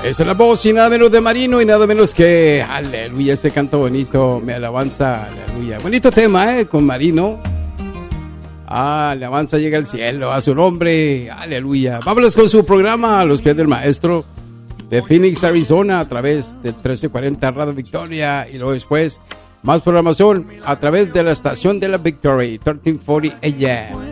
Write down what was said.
Esa es la voz y nada menos de Marino y nada menos que, aleluya, ese canto bonito, me alabanza, aleluya. Bonito tema, con Marino. Alabanza llega al cielo, a su nombre, aleluya. Vámonos con su programa a los pies del maestro de Phoenix, Arizona, a través del 1340 Radio Victoria y luego después más programación a través de la estación de la Victory, 1340 AM.